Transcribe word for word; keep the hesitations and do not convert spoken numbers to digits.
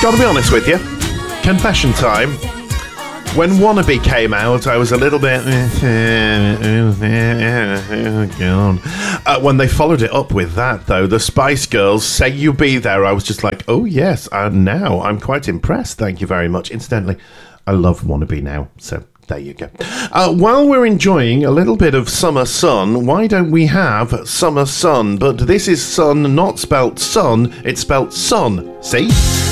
Gotta be honest with you. Confession time. When Wannabe came out, I was a little bit... Uh, when they followed it up with that, though, the Spice Girls, Say You Be There, I was just like, oh, yes, and now I'm quite impressed. Thank you very much. Incidentally, I love Wannabe now, so there you go. Uh, while we're enjoying a little bit of summer sun, why don't we have summer sun? But this is sun, not spelt sun, it's spelt sun. See?